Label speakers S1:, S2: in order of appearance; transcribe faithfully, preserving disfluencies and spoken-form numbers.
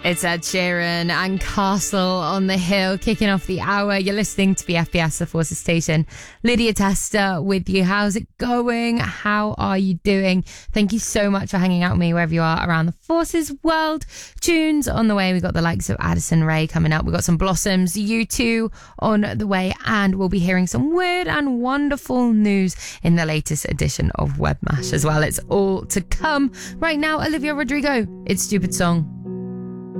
S1: It's Ed Sheeran and Castle on the Hill kicking off the hour. You're listening to the F B S, the Forces Station. Lydia Tester with you. How's it going? How are you doing? Thank you so much for hanging out with me wherever you are around the Forces world. Tunes on the way. We've got the likes of Addison Rae coming up. We've got some Blossoms, U two on the way. And we'll be hearing some weird and wonderful news in the latest edition of Webmash as well. It's all to come. Right now, Olivia Rodrigo. It's Stupid Song.